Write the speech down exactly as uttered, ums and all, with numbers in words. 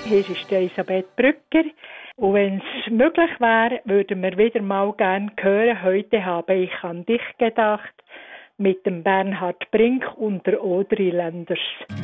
Hier ist Elisabeth Brücker. Und wenn es möglich wäre, würden wir wieder mal gerne hören. Heute habe ich an dich gedacht mit dem Bernhard Brink und der Audrey Lenders.